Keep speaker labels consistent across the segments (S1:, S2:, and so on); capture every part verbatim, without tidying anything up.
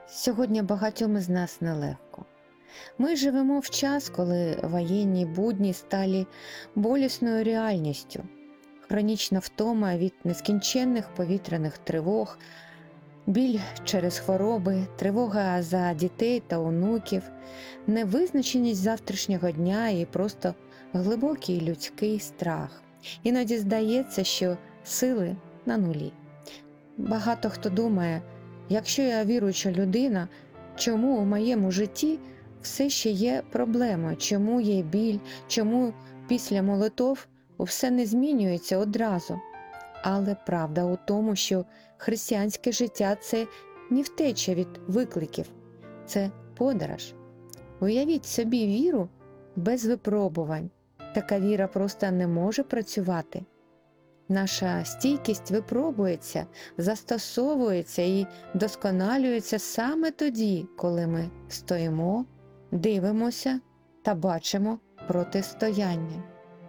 S1: Сьогодні багатьом із нас нелегко. Ми живемо в час, коли воєнні будні стали болісною реальністю. Хронічна втома від нескінченних повітряних тривог, біль через хвороби, тривога за дітей та онуків, невизначеність завтрашнього дня і просто глибокий людський страх. Іноді здається, що сили на нулі. Багато хто думає, якщо я віруюча людина, чому у моєму житті все ще є проблема, чому є біль, чому після молитов все не змінюється одразу. Але правда у тому, що християнське життя – це не втеча від викликів, це подорож. Уявіть собі віру без випробувань. Така віра просто не може працювати. Наша стійкість випробується, застосовується і досконалюється саме тоді, коли ми стоїмо, дивимося та бачимо протистояння.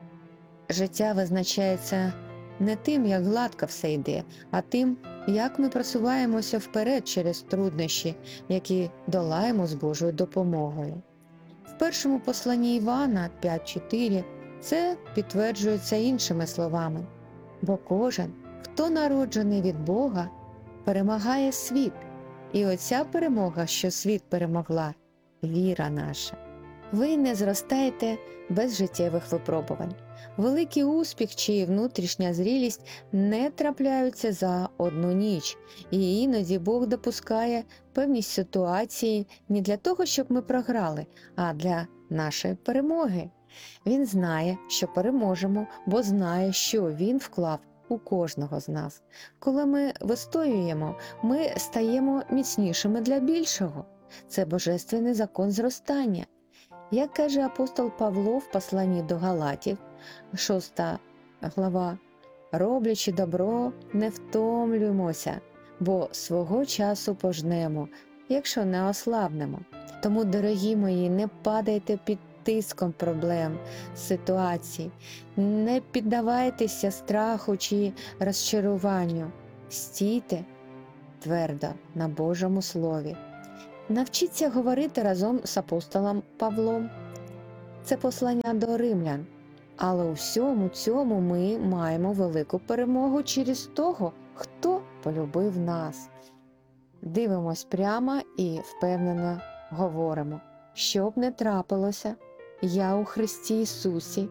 S1: Життя визначається не тим, як гладко все йде, а тим, як ми просуваємося вперед через труднощі, які долаємо з Божою допомогою. В першому посланні Івана п'ять чотири це підтверджується іншими словами. Бо кожен, хто народжений від Бога, перемагає світ. І оця перемога, що світ перемогла – віра наша. Ви не зростаєте без життєвих випробувань. Великий успіх чи внутрішня зрілість не трапляються за одну ніч. І іноді Бог допускає певні ситуації не для того, щоб ми програли, а для нашої перемоги. Він знає, що переможемо, бо знає, що Він вклав у кожного з нас. Коли ми вистоюємо, ми стаємо міцнішими для більшого. Це божественний закон зростання. Як каже апостол Павло в посланні до Галатів, шоста глава, «Роблячи добро, не втомлюємося, бо свого часу пожнемо, якщо не ослабнемо». Тому, дорогі мої, не падайте під тиском проблем, ситуацій, не піддавайтеся страху чи розчаруванню. Стійте твердо на Божому Слові. Навчіться говорити разом з апостолом Павлом. Це послання до римлян. Але у всьому цьому ми маємо велику перемогу через того, хто полюбив нас. Дивимось прямо і впевнено говоримо. Що б не трапилося, я у Христі Ісусі,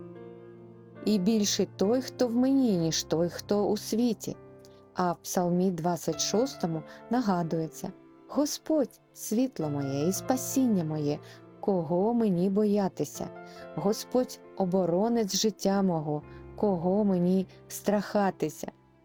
S1: і більший той, хто в мені, ніж той, хто у світі. А в Псалмі двадцять шостому нагадується: Господь – світло моє і спасіння моє, кого мені боятися? Господь – оборонець життя мого, кого мені страхатися?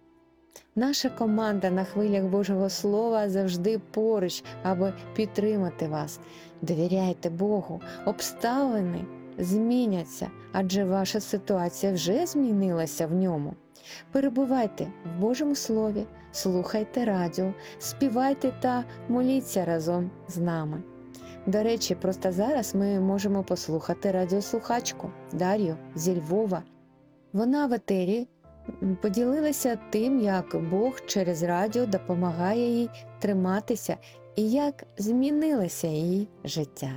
S1: Наша команда на хвилях Божого Слова завжди поруч, аби підтримати вас. Довіряйте Богу, обставини зміняться, адже ваша ситуація вже змінилася в ньому. Перебувайте в Божому Слові, слухайте радіо, співайте та моліться разом з нами. До речі, просто зараз ми можемо послухати радіослухачку Дар'ю зі Львова. Вона в етері поділилася тим, як Бог через радіо допомагає їй триматися і як змінилося її життя.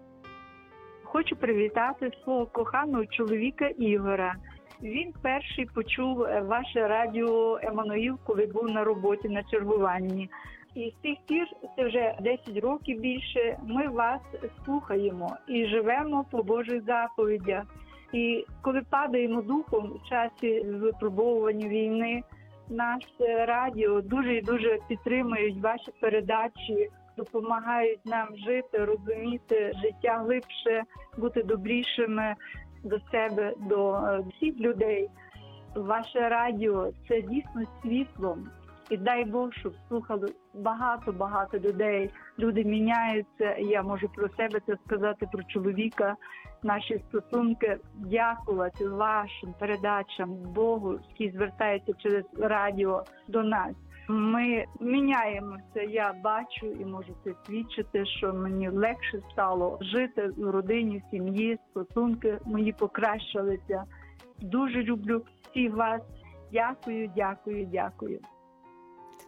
S2: Хочу привітати свого коханого чоловіка Ігора. Він перший почув ваше радіо «Еммануїл», коли був на роботі, на чергуванні. І з тих пір, це вже десять років більше, ми вас слухаємо і живемо по Божих заповідях. І коли падаємо духом в часі випробовування війни, наше радіо дуже і дуже підтримують ваші передачі, допомагають нам жити, розуміти життя глибше, бути добрішими до себе, до всіх людей. Ваше радіо – це дійсно світло. І дай Бог, щоб слухали багато-багато людей. Люди міняються, і я можу про себе це сказати, про чоловіка. Наші стосунки, дякувати вашим передачам, Богу, який звертається через радіо до нас. Ми міняємося, я бачу і можу це свідчити, що мені легше стало жити в родині, в сім'ї, стосунки мої покращилися. Дуже люблю всіх вас. Дякую, дякую, дякую.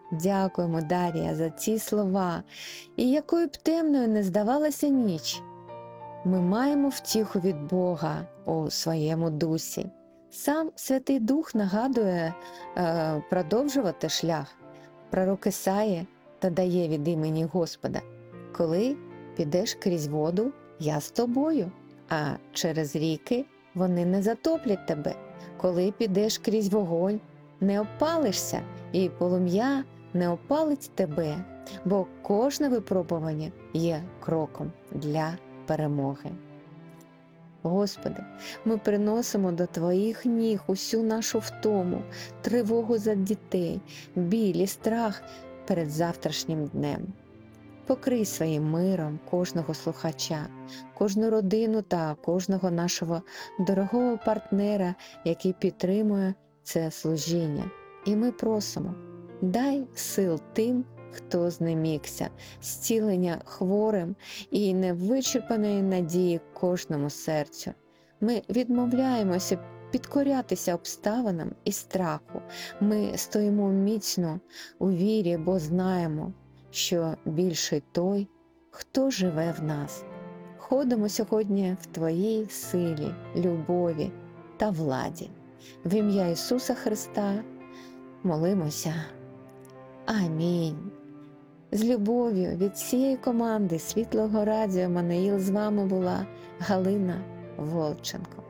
S1: Дякуємо, Дарія, за ці слова. І якою б темною не здавалася ніч, ми маємо втіху від Бога у своєму дусі. Сам Святий Дух нагадує е, продовжувати шлях. Пророк Ісая та дає від імені Господа: коли підеш крізь воду, я з тобою, а через ріки вони не затоплять тебе. Коли підеш крізь вогонь, не опалишся, і полум'я не опалить тебе, бо кожне випробування є кроком для перемоги. Господи, ми приносимо до Твоїх ніг усю нашу втому, тривогу за дітей, біль і страх перед завтрашнім днем. Покрий своїм миром кожного слухача, кожну родину та кожного нашого дорогого партнера, який підтримує це служіння. І ми просимо: дай сил тим, хто знемігся, зцілення хворим і невичерпаної надії кожному серцю. Ми відмовляємося підкорятися обставинам і страху. Ми стоїмо міцно у вірі, бо знаємо, що більший той, хто живе в нас. Ходимо сьогодні в Твоїй силі, любові та владі. В ім'я Ісуса Христа молимося. Амінь. З любов'ю від всієї команди Світлого Радіо Еммануїл з вами була Галина Волченко.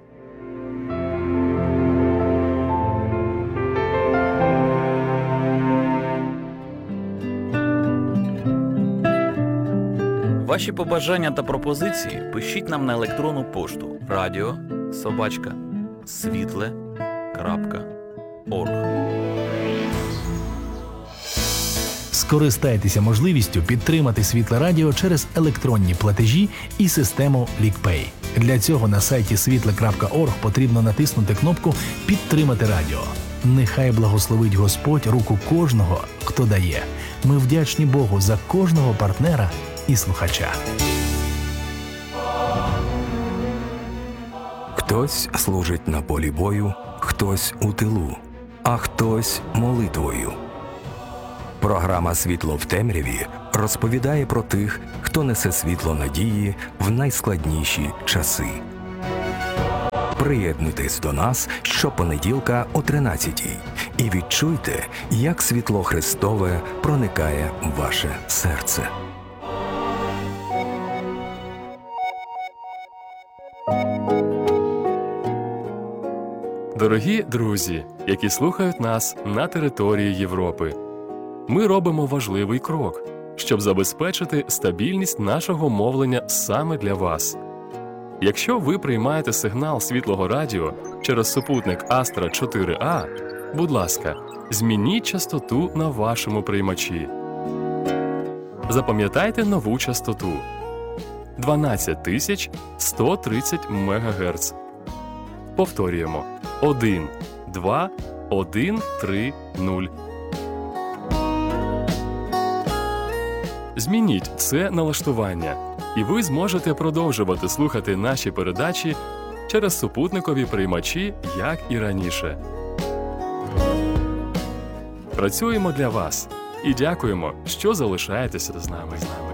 S3: Ваші побажання та пропозиції пишіть нам на електронну пошту радіо собачка світле крапка орг.
S4: Скористайтеся можливістю підтримати Світле Радіо через електронні платежі і систему LickPay. Для цього на сайті світле крапка орг потрібно натиснути кнопку «Підтримати радіо». Нехай благословить Господь руку кожного, хто дає. Ми вдячні Богу за кожного партнера і слухача.
S5: Хтось служить на полі бою, хтось у тилу, а хтось молитвою. Програма «Світло в темряві» розповідає про тих, хто несе світло надії в найскладніші часи. Приєднуйтесь до нас щопонеділка о тринадцятій і відчуйте, як світло Христове проникає в ваше серце.
S6: Дорогі друзі, які слухають нас на території Європи, ми робимо важливий крок, щоб забезпечити стабільність нашого мовлення саме для вас. Якщо ви приймаєте сигнал Світлого Радіо через супутник Астра чотири А, будь ласка, змініть частоту на вашому приймачі. Запам'ятайте нову частоту – дванадцять тисяч сто тридцять мегагерц. Повторюємо – один, два, один, три, нуль. Змініть це налаштування, і ви зможете продовжувати слухати наші передачі через супутникові приймачі, як і раніше. Працюємо для вас і дякуємо, що залишаєтеся з нами.